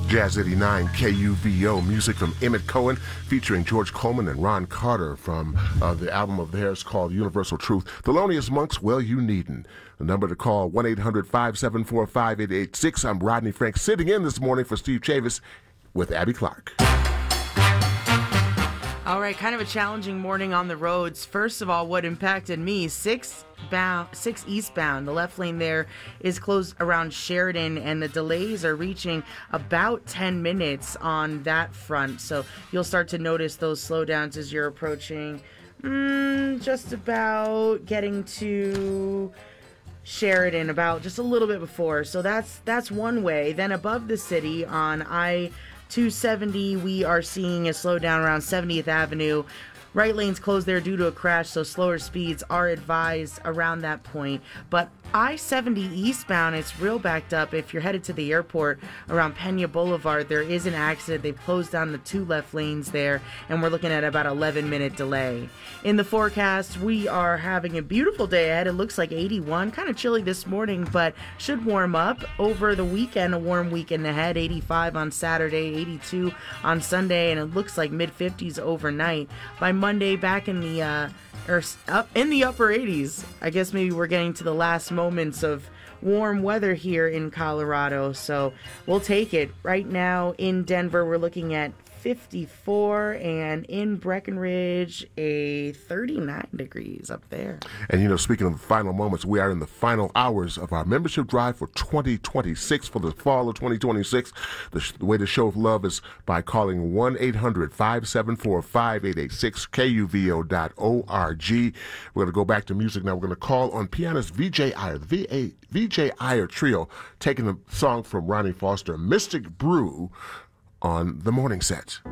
Jazz 89 KUVO, music from Emmett Cohen featuring George Coleman and Ron Carter from the album of theirs called Universal Truth. Thelonious Monk's Well You Needn't. The number to call, 1-800-574-5886. I'm Rodney Frank, sitting in this morning for Steve Chavis with Abby Clark. All right, kind of a challenging morning on the roads. First of all, what impacted me, 6 eastbound. The left lane there is closed around Sheridan, and the delays are reaching about 10 minutes on that front. So you'll start to notice those slowdowns as you're approaching just about getting to Sheridan, about just a little bit before. So that's one way. Then above the city on I-270, we are seeing a slowdown around 70th Avenue. Right lane's closed there due to a crash, so slower speeds are advised around that point. But I-70 eastbound, it's real backed up. If you're headed to the airport around Pena Boulevard, there is an accident. They've closed down the 2 left lanes there, and we're looking at about 11-minute delay. In the forecast, we are having a beautiful day ahead. It looks like 81, kind of chilly this morning, but should warm up over the weekend. A warm weekend ahead, 85 on Saturday, 82 on Sunday, and it looks like mid-50s overnight. By Monday, back in the up in the upper 80s. I guess maybe we're getting to the last moments of warm weather here in Colorado, so we'll take it. Right now in Denver, we're looking at 54, and in Breckenridge, a 39 degrees up there. And, you know, speaking of the final moments, we are in the final hours of our membership drive for 2026, for the fall of 2026. The way to show love is by calling 1-800-574-5886, KUVO.org. We're going to go back to music now. We're going to call on pianist Vijay Iyer, the Vijay Iyer Trio, taking a song from Ronnie Foster, Mystic Brew, on the morning set.